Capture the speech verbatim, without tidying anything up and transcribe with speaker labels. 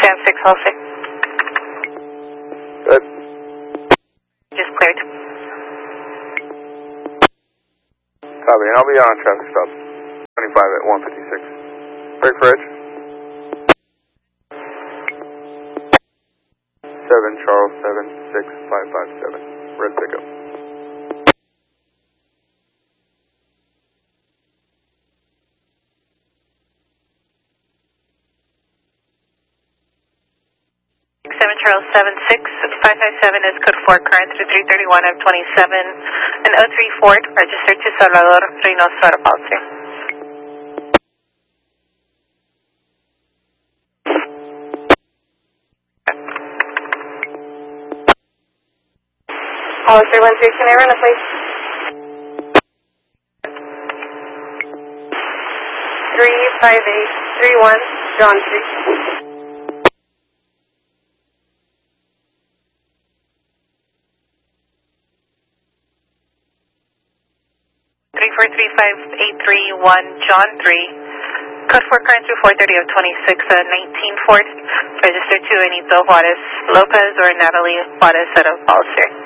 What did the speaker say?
Speaker 1: Sam six Halsey.
Speaker 2: Good.
Speaker 1: Just cleared.
Speaker 2: Copy, and I'll be on traffic stop. twenty-five at one fifty-six. Break for edge. seven Charles seven six five five seven. Red pickup.
Speaker 1: seven Charles seven six five five seven is code four, current through three thirty-one of twenty-seven, and oh three Ford, registered to Salvador Reynoso out of policy. Policy one three, can I run it, please? three five eight three one, John Street. three four three five eight three one, John three. Code four, current through four thirty of twenty-six, uh, nineteen Ford, registered to Anito Juarez Lopez or Natalie Juarez out of policy.